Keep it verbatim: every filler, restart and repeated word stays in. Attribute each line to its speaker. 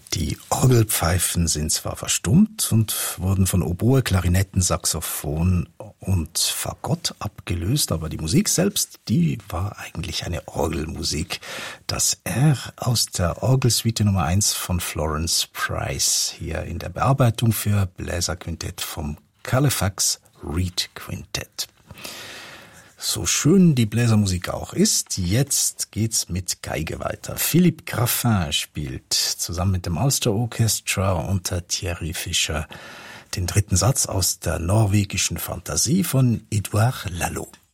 Speaker 1: Die Orgelpfeifen sind zwar verstummt und wurden von Oboe, Klarinetten, Saxophon und Fagott abgelöst, aber die Musik selbst, die war eigentlich eine Orgelmusik. Das R aus der Orgelsuite Nummer eins von Florence Price, hier in der Bearbeitung für Bläserquintett vom Halifax Reed Quintett. So schön die Bläsermusik auch ist, jetzt geht's mit Geige weiter. Philippe Graffin spielt zusammen mit dem Ulster Orchestra unter Thierry Fischer den dritten Satz aus der norwegischen Fantasie von Edouard Lalo.